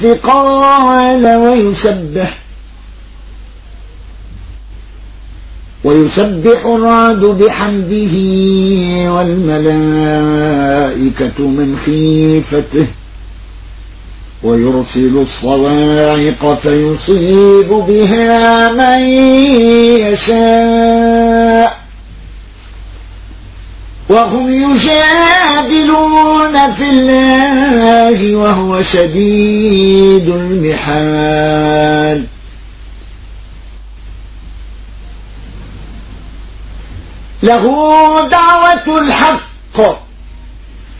قال ويسبح الرعد بحمده والملائكة من خيفته ويرسل الصواعق فيصيب بها من يشاء وهم يجادلون في الله وهو شديد المحال. له دعوة الحق